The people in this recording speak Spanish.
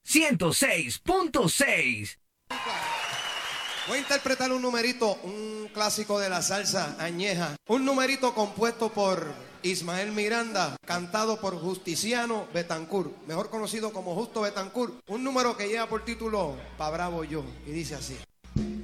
106.6. Voy a interpretar un numerito, un clásico de la salsa añeja. Un numerito compuesto por Ismael Miranda, cantado por Justiciano Betancourt, mejor conocido como Justo Betancourt. Un número que lleva por título Pa' Bravo Yo, y dice así.